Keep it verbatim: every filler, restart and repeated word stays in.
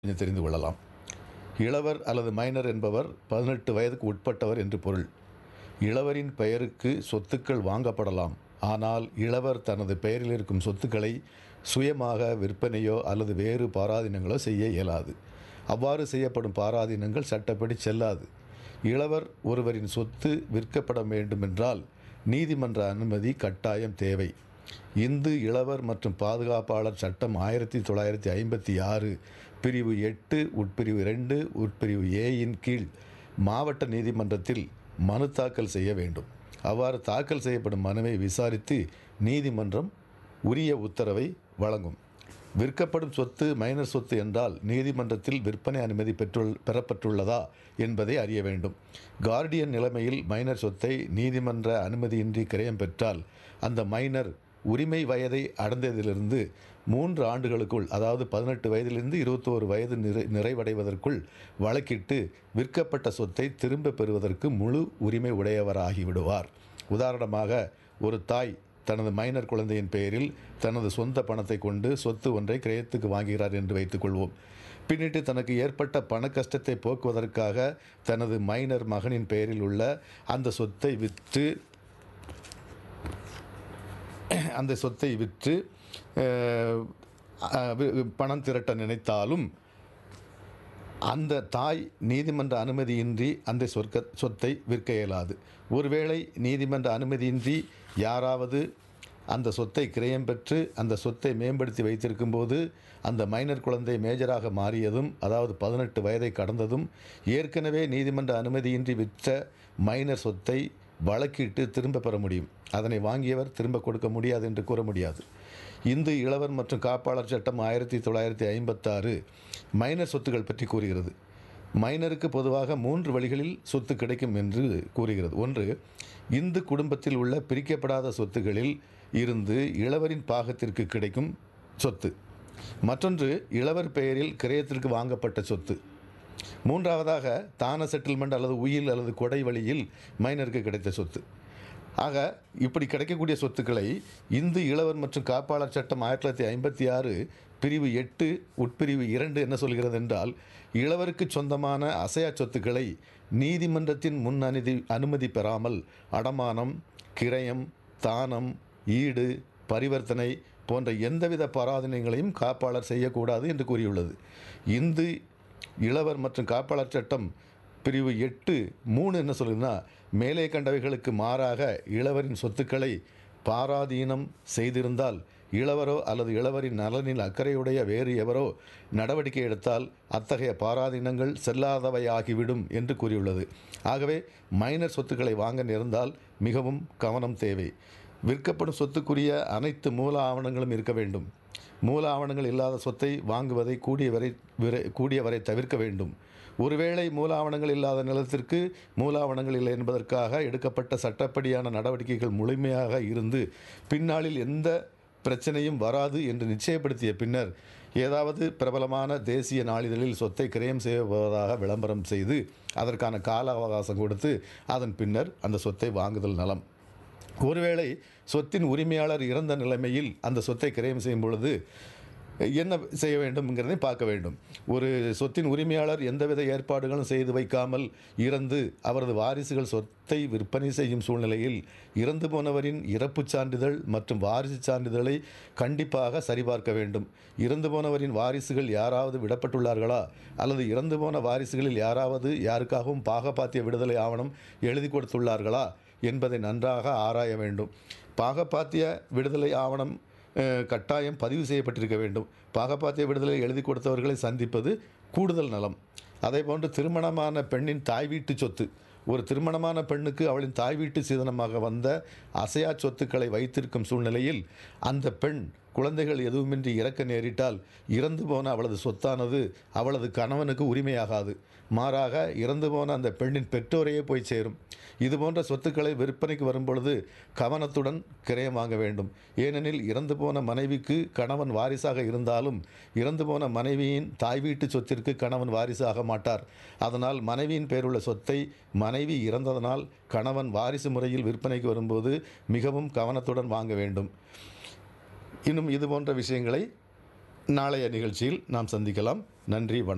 கொஞ்சம் தெரிந்து கொள்ளலாம். இளவர் அல்லது மைனர் என்பவர் பதினெட்டு வயதுக்கு உட்பட்டவர் என்று பொருள். இளவரின் பெயருக்கு சொத்துக்கள் வாங்கப்படலாம். ஆனால் இளவர் தனது பெயரில் இருக்கும் சொத்துக்களை சுயமாக விற்பனையோ அல்லது வேறு பாராதீனங்களோ செய்ய இயலாது. அவ்வாறு செய்யப்படும் பாராதீனங்கள் சட்டப்படி செல்லாது. இளவர் ஒருவரின் சொத்து விற்கப்பட வேண்டுமென்றால் நீதிமன்ற அனுமதி கட்டாயம் தேவை. இந்து இளவர் மற்றும் பாதுகாப்பாளர் சட்டம் ஆயிரத்தி தொள்ளாயிரத்தி ஐம்பத்தி ஆறு பிரிவு எட்டு உட்பிரிவு இரண்டு உட்பிரிவு ஏயின் கீழ் மாவட்ட நீதிமன்றத்தில் மனு தாக்கல் செய்ய வேண்டும். அவ்வாறு தாக்கல் செய்யப்படும் மனுவை விசாரித்து நீதிமன்றம் உரிய உத்தரவை வழங்கும். விற்கப்படும் சொத்து மைனர் சொத்து என்றால் நீதிமன்றத்தில் விற்பனை அனுமதி பெற்றுள் பெறப்பட்டுள்ளதா என்பதை அறிய வேண்டும். கார்டியன் நிலைமையில் மைனர் சொத்தை நீதிமன்ற அனுமதியின்றி கிரயம் பெற்றால் அந்த மைனர் உரிமை வயதை அடைந்ததிலிருந்து மூன்று ஆண்டுகளுக்குள், அதாவது பதினெட்டு வயதிலிருந்து இருபத்தோரு வயது நிறை நிறைவடைவதற்குள் வழக்கிட்டு விற்கப்பட்ட சொத்தை திரும்ப பெறுவதற்கு முழு உரிமை உடையவராகிவிடுவார். உதாரணமாக, ஒரு தாய் தனது மைனர் குழந்தையின் பெயரில் தனது சொந்த பணத்தை கொண்டு சொத்து ஒன்றை கிரயத்துக்கு வாங்குகிறார் என்று வைத்துக்கொள்வோம். பின்னிட்டு தனக்கு ஏற்பட்ட பண கஷ்டத்தை போக்குவதற்காக தனது மைனர் மகனின் பெயரில் உள்ள அந்த சொத்தை விற்று அந்த சொத்தை விற்று பணம் திரட்ட நினைத்தாலும் அந்த தாய் நீதிமன்ற அனுமதியின்றி அந்த சொற்க சொத்தை விற்க இயலாது. ஒருவேளை நீதிமன்ற அனுமதியின்றி யாராவது அந்த சொத்தை கிரயம் பெற்று அந்த சொத்தை மேம்படுத்தி வைத்திருக்கும் போது அந்த மைனர் குழந்தை மேஜராக மாறியதும், அதாவது பதினெட்டு வயதை கடந்ததும், ஏற்கனவே நீதிமன்ற அனுமதியின்றி விற்ற மைனர் சொத்தை வழக்கிட்டு திரும்ப பெற முடியும். அதனை வாங்கியவர் திரும்ப கொடுக்க முடியாது என்று கூற முடியாது. இந்து இளவர் மற்றும் காப்பாளர் சட்டம் ஆயிரத்தி தொள்ளாயிரத்தி ஐம்பத்தாறு மைனர் சொத்துக்கள் பற்றி கூறுகிறது. மைனருக்கு பொதுவாக மூன்று வழிகளில் சொத்து கிடைக்கும் என்று கூறுகிறது. ஒன்று, இந்து குடும்பத்தில் உள்ள பிரிக்கப்படாத சொத்துகளில் இருந்து இளவரின் பாகத்திற்கு கிடைக்கும் சொத்து. மற்றொன்று, இளவர் பெயரில் கிரயத்திற்கு வாங்கப்பட்ட சொத்து. மூன்றாவதாக, தான செட்டில்மெண்ட் அல்லது உயில் அல்லது கொடை வழியில் மைனருக்கு கிடைத்த சொத்து. ஆக, இப்படி கிடைக்கக்கூடிய சொத்துக்களை இந்து இளவர் மற்றும் காப்பாளர் சட்டம் ஆயிரத்தி தொள்ளாயிரத்தி ஐம்பத்தி ஆறு பிரிவு எட்டு உட்பிரிவு இரண்டு என்ன சொல்கிறது என்றால், இளவருக்கு சொந்தமான அசையா சொத்துக்களை நீதிமன்றத்தின் முன் அனுமதி அனுமதி பெறாமல் அடமானம், கிரயம், தானம், ஈடு, பரிவர்த்தனை போன்ற எந்தவித பராதனைகளையும் காப்பாளர் செய்யக்கூடாது என்று கூறியுள்ளது. இந்து இளவர் மற்றும் காப்பாளர் சட்டம் பிரிவு எட்டு மூணு என்ன சொல்லுதுன்னா, மேலே கண்டவைகளுக்கு மாறாக இளவரின் சொத்துக்களை பாராதீனம் செய்திருந்தால் இளவரோ அல்லது இளவரின் நலனில் அக்கறையுடைய வேறு எவரோ நடவடிக்கை எடுத்தால் அத்தகைய பாராதீனங்கள் செல்லாதவையாகிவிடும் என்று கூறியுள்ளது. ஆகவே மைனர் சொத்துக்களை வாங்க நேர்ந்தால் மிகவும் கவனம் தேவை. விற்கப்படும் சொத்துக்குரிய அனைத்து மூல ஆவணங்களும் இருக்க வேண்டும். மூல ஆவணங்கள் இல்லாத சொத்தை வாங்குவதை கூடியவரை விரை கூடியவரை தவிர்க்க வேண்டும். ஒருவேளை மூல ஆவணங்கள் இல்லாத நிலத்திற்கு மூல ஆவணங்கள் இல்லை என்பதற்காக எடுக்கப்பட்ட சட்டப்படியான நடவடிக்கைகள் முழுமையாக இருந்து பின்னாளில் எந்த பிரச்சனையும் வராது என்று நிச்சயப்படுத்திய பின்னர் ஏதாவது பிரபலமான தேசிய நாளிதழில் சொத்தை கிரயம் செய்வதாக விளம்பரம் செய்து அதற்கான கால அவகாசம் கொடுத்து அதன் பின்னர் அந்த சொத்தை வாங்குதல் நலம். ஒருவேளை சொத்தின் உரிமையாளர் இறந்த நிலைமையில் அந்த சொத்தை கிரயம் செய்யும் பொழுது என்ன செய்ய வேண்டும்ங்கிறதை பார்க்க வேண்டும். ஒரு சொத்தின் உரிமையாளர் எந்தவித ஏற்பாடுகளும் செய்து வைக்காமல் இறந்து அவரது வாரிசுகள் சொத்தை விற்பனை செய்யும் சூழ்நிலையில் இறந்து போனவரின் இறப்புச் சான்றிதழ் மற்றும் வாரிசு சான்றிதழை கண்டிப்பாக சரிபார்க்க வேண்டும். இறந்து போனவரின் வாரிசுகள் யாராவது விடப்பட்டுள்ளார்களா அல்லது இறந்து போன வாரிசுகளில் யாராவது யாருக்காகவும் பாகப்பாத்திய விடுதலை ஆவணம் எழுதி கொடுத்துள்ளார்களா என்பதை நன்றாக ஆராய வேண்டும். பாகப்பாத்திய விடுதலை ஆவணம் கட்டாயம் பதிவு செய்யப்பட்டிருக்க வேண்டும். பாகப்பாத்திய விடுதலை எழுதி கொடுத்தவர்களை சந்திப்பது கூடுதல் நலம். அதேபோன்று திருமணமான பெண்ணின் தாய் வீட்டு சொத்து. ஒரு திருமணமான பெண்ணுக்கு அவளின் தாய் வீட்டு சீதனமாக வந்த அசையா சொத்துக்களை வைத்திருக்கும் சூழ்நிலையில் அந்த பெண் குழந்தைகள் எதுவுமின்றி இறக்க நேரிட்டால் இறந்து போன அவளது சொத்தானது அவளது கணவனுக்கு உரிமையாகாது. மாறாக இறந்து போன அந்த பெண்ணின் பெற்றோரையே போய் சேரும். இதுபோன்ற சொத்துக்களை விற்பனைக்கு வரும்பொழுது கவனத்துடன் கிரயம் வாங்க வேண்டும். ஏனெனில் இறந்து போன மனைவிக்கு கணவன் வாரிசாக இருந்தாலும் இறந்து போன மனைவியின் தாய் வீட்டு சொத்திற்கு கணவன் வாரிசாக மாட்டார். அதனால் மனைவியின் பேருள்ள சொத்தை மனைவி இறந்ததனால் கணவன் வாரிசு முறையில் விற்பனைக்கு வரும்போது மிகவும் கவனத்துடன் வாங்க வேண்டும். இன்னும் இது போன்ற விஷயங்களை நாளைய நிகழ்ச்சியில் நாம் சந்திக்கலாம். நன்றி, வணக்கம்.